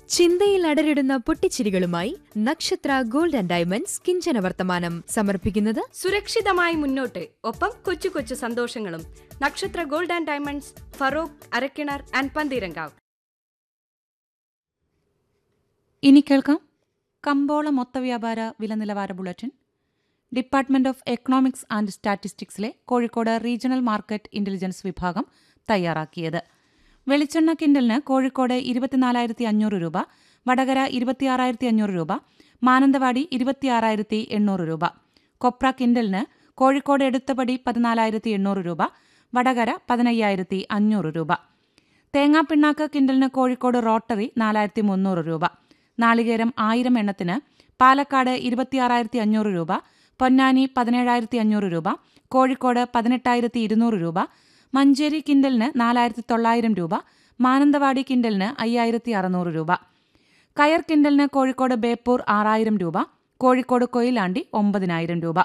ചിന്തയിൽ അടരിടുന്ന പൊട്ടിച്ചിരികളുമായി നക്ഷത്ര gold and diamonds കിഞ്ചന വർത്തമാനം സമർപ്പിക്കുന്നത് സുരക്ഷിതമായി മുന്നോട്ട്, ഒപ്പം കൊച്ചു കൊച്ചു സന്തോഷങ്ങളും. നക്ഷത്ര gold and diamonds, Feroke, Arakkinar and Pantheerankavu. ഇനി കേൾക്കാം കമ്പോള മൊത്തവ്യാപാര വില നിലവാര bulletin. Department of economics and സ്റ്റാറ്റിസ്റ്റിക്സിലെ Kozhikode regional market intelligence വിഭാഗം തയ്യാറാക്കിയത്. വെളിച്ചെണ്ണ കിൻഡലിന് കോഴിക്കോട് 24,500 രൂപ, വടകര 26,500 രൂപ, മാനന്തവാടി 26,800 രൂപ. കൊപ്ര കിൻഡലിന് കോഴിക്കോട് എടുത്തപടി 14,800 രൂപ, വടകര 15,500 രൂപ. തേങ്ങാപ്പിണ്ണാക്ക് കിൻഡലിന് കോഴിക്കോട് റോട്ടറി 4,300 രൂപ. നാളികേരം 1000 എണ്ണത്തിന് പാലക്കാട് 26,500 രൂപ, പൊന്നാനി 17,500 രൂപ, കോഴിക്കോട് 18,200 രൂപ. മഞ്ചേരി കിൻഡലിന് 4,900 രൂപ, മാനന്തവാടി കിൻഡലിന് 5,600 രൂപ. കയർ കിൻഡലിന് കോഴിക്കോട് ബേപ്പൂർ 6,000 രൂപ, കോഴിക്കോട് കൊയിലാണ്ടി 9,000 രൂപ.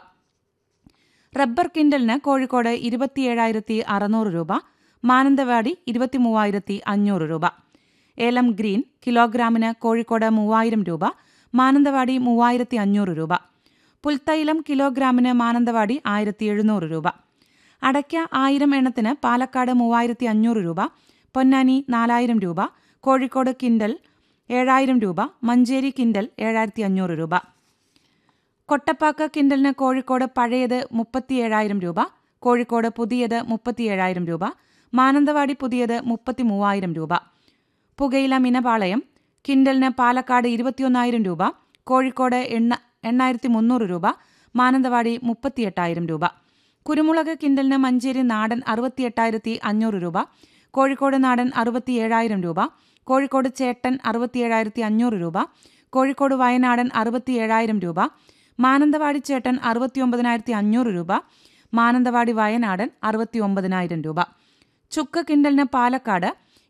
റബ്ബർ കിൻഡലിന് കോഴിക്കോട് 27,600 രൂപ, മാനന്തവാടി 23,500 രൂപ. ഏലം ഗ്രീൻ കിലോഗ്രാമിന് കോഴിക്കോട് 3,000 രൂപ, മാനന്തവാടി 3,500 രൂപ. പുൽത്തൈലം കിലോഗ്രാമിന് മാനന്തവാടി 1,700 രൂപ. അടയ്ക്ക 1000 എണ്ണത്തിന് പാലക്കാട് 3,500 രൂപ, പൊന്നാനി 4,000 രൂപ, കോഴിക്കോട് കിൻഡൽ 7,000 രൂപ, മഞ്ചേരി കിൻഡൽ 7,500 രൂപ. കൊട്ടപ്പാക്ക കിൻഡലിന് കോഴിക്കോട് പഴയത് 37,000 രൂപ, കോഴിക്കോട് പുതിയത് 37,000 രൂപ, മാനന്തവാടി പുതിയത് 33,000 രൂപ. പുകയില മിനപാളയം കിൻഡലിന് പാലക്കാട് 21,000 രൂപ, കോഴിക്കോട് 8,300 രൂപ, മാനന്തവാടി 38,000 രൂപ. കുരുമുളക് കിൻഡലിന് മഞ്ചേരി നാടൻ 68,500 രൂപ, കോഴിക്കോട് നാടൻ 67,000 രൂപ, കോഴിക്കോട് ചേട്ടൻ 67,500 രൂപ, കോഴിക്കോട് വയനാടൻ 67,000 രൂപ, മാനന്തവാടി ചേട്ടൻ 69,500 രൂപ, മാനന്തവാടി വയനാടൻ 69,000 രൂപ. ചുക്ക് കിൻഡലിന് പാലക്കാട്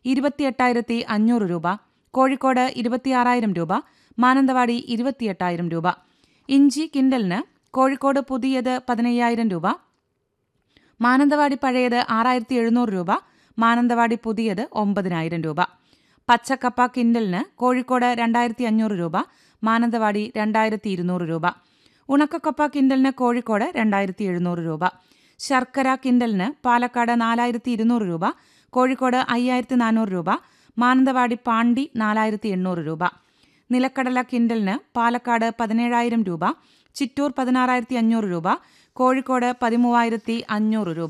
28,500 രൂപ, കോഴിക്കോട് 26,000 രൂപ, മാനന്തവാടി 28,000 രൂപ. ഇഞ്ചി കിൻഡലിന് കോഴിക്കോട് പുതിയത് 15,000 രൂപ, മാനന്തവാടി പഴയത് 6,700 രൂപ, മാനന്തവാടി പുതിയത് 9,000 രൂപ. പച്ചക്കപ്പ കിൻഡലിന് കോഴിക്കോട് 2,500 രൂപ, മാനന്തവാടി 2,200 രൂപ. ഉണക്കക്കപ്പ കിൻഡലിന് കോഴിക്കോട് 2,700 രൂപ. ശർക്കര കിൻഡലിന് പാലക്കാട് 4,200 രൂപ, കോഴിക്കോട് 5,400 രൂപ, മാനന്തവാടി പാണ്ടി 4,800 രൂപ. നിലക്കടല കിൻഡലിന് പാലക്കാട് 17,000 രൂപ, ചിറ്റൂർ 16,500 രൂപ, കോഴിക്കോട് 13,500 രൂപ.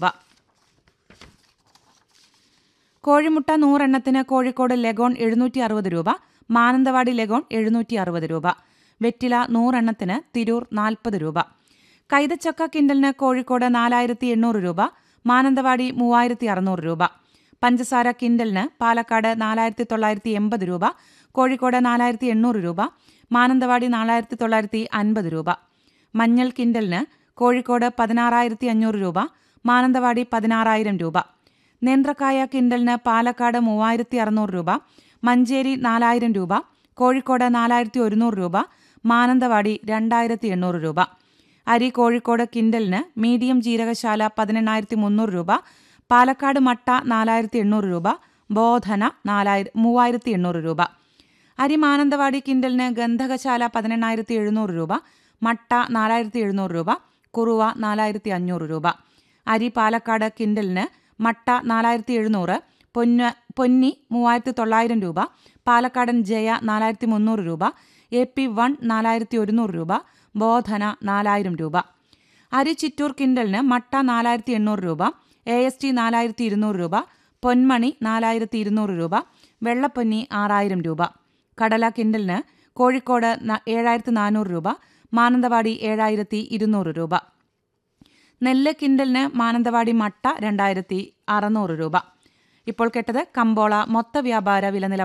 കോഴിമുട്ട 100 എണ്ണത്തിന് കോഴിക്കോട് ലെഗോൺ 760 രൂപ, മാനന്തവാടി ലെഗോൺ 760 രൂപ. വെറ്റില 100 എണ്ണത്തിന് തിരൂർ 40 രൂപ. കൈതച്ചക്ക കിൻഡലിന് കോഴിക്കോട് 4,800 രൂപ, മാനന്തവാടി 3,600 രൂപ. പഞ്ചസാര കിൻഡലിന് പാലക്കാട് 4,980 രൂപ, കോഴിക്കോട് 4,800 രൂപ, മാനന്തവാടി 4,950 രൂപ. മഞ്ഞൾ കിൻഡലിന് കോഴിക്കോട് 16,500 രൂപ, മാനന്തവാടി 16,000 രൂപ. നേന്ത്രക്കായ കിൻഡലിന് പാലക്കാട് 3,600 രൂപ, മഞ്ചേരി 4,000 രൂപ, കോഴിക്കോട് 4,100 രൂപ, മാനന്തവാടി 2,800 രൂപ. അരി കോഴിക്കോട് കിൻഡലിന് മീഡിയം ജീരകശാല 18,300 രൂപ, പാലക്കാട് മട്ട 4,800 രൂപ, ബോധന 3,800 രൂപ. അരി മാനന്തവാടി കിൻഡലിന് ഗന്ധകശാല 18,700 രൂപ, മട്ട 4,700 രൂപ, കുറുവ 4,500 രൂപ. അരി പാലക്കാട് കിൻഡലിന് മട്ട 4,700, പൊന്നി 3,900 രൂപ, പാലക്കാടൻ ജയ 4,300 രൂപ, AP1 4,100 രൂപ, ബോധന 4,000 രൂപ. അരി ചിറ്റൂർ കിൻഡലിന് മട്ട 4,800 രൂപ, AST 4,200 രൂപ, പൊന്മണി 4,200 രൂപ, വെള്ളപ്പൊന്നി 6,000 രൂപ. കടല കിൻഡലിന് കോഴിക്കോട് 7,400 രൂപ, മാനന്തവാടി 7,200 രൂപ. നെല്ല് കിൻഡലിന് മാനന്തവാടി മട്ട 2,600 രൂപ. ഇപ്പോൾ കേട്ടത് കമ്പോള മൊത്ത വ്യാപാര വില നിലവാര